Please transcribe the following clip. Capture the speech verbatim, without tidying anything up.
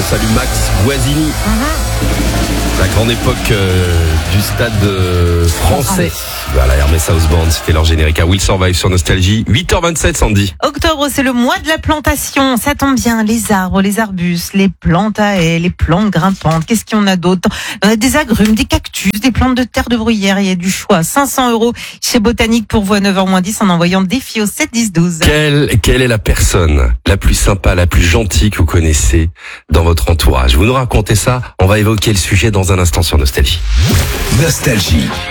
On salue Max Guazzini. La grande époque euh, du stade euh, français. Voilà, Hermès House Band, c'était leur générique à Will Survive sur Nostalgie. huit heures vingt-sept, Sandy. Octobre, c'est le mois de la plantation. Ça tombe bien, les arbres, les arbustes, les plantes à haies, les plantes grimpantes. Qu'est-ce qu'il y en a d'autre? euh, Des agrumes, des cactus, des plantes de terre de bruyère. Il y a du choix. cinq cents euros chez Botanique pour vous à neuf heures moins dix en envoyant défi au sept dix douze. Quelle, quelle est la personne la plus sympa, la plus gentille que vous connaissez dans votre entourage? Vous nous racontez ça. On va évoquer le sujet dans un instant sur Nostalgie. Nostalgie.